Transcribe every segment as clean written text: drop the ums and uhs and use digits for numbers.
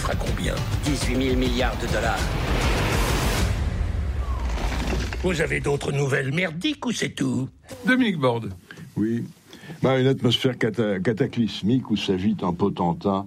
fera combien? 18 000 milliards de dollars. Vous avez d'autres nouvelles merdiques ou c'est tout? Dominique Borde. Oui. Une atmosphère cataclysmique où s'agite un potentat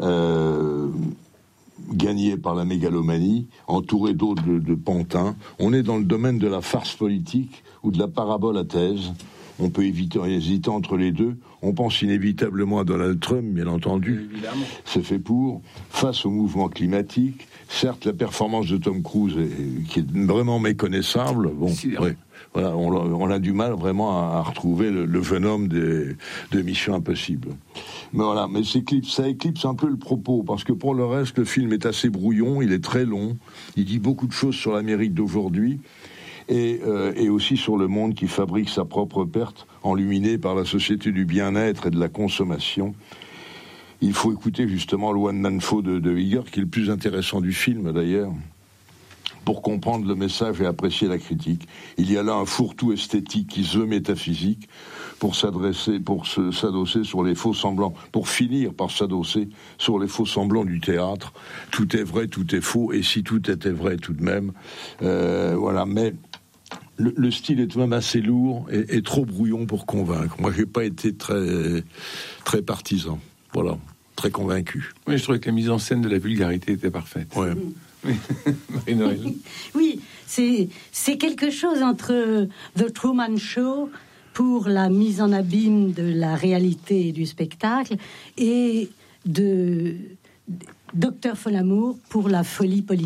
gagné par la mégalomanie, entouré d'autres de pantins. On est dans le domaine de la farce politique ou de la parabole à thèse. On peut hésiter entre les deux. On pense inévitablement à Donald Trump, bien entendu. Évidemment. C'est fait pour. Face au mouvement climatique, certes, la performance de Tom Cruise qui est vraiment méconnaissable. Bon, ouais, voilà, on a du mal vraiment à retrouver le venom de Mission Impossible. Mais voilà, mais ça éclipse un peu le propos, parce que pour le reste, le film est assez brouillon, il est très long, il dit beaucoup de choses sur l'Amérique d'aujourd'hui, et aussi sur le monde qui fabrique sa propre perte, enluminé par la société du bien-être et de la consommation. Il faut écouter justement le one-man show de Iger, qui est le plus intéressant du film d'ailleurs, pour comprendre le message et apprécier la critique. Il y a là un fourre-tout esthétique qui se veut métaphysique pour s'adosser sur les faux semblants, pour finir par s'adosser sur les faux semblants du théâtre. Tout est vrai, tout est faux, et si tout était vrai tout de même, voilà. Mais le style est tout de même assez lourd et trop brouillon pour convaincre. Moi, j'ai pas été très, très partisan. Voilà, très convaincu. Oui, je trouvais que la mise en scène de la vulgarité était parfaite. Ouais. Marie-Noël. Oui, c'est quelque chose entre The Truman Show pour la mise en abîme de la réalité et du spectacle et de Dr. Folamour pour la folie politique.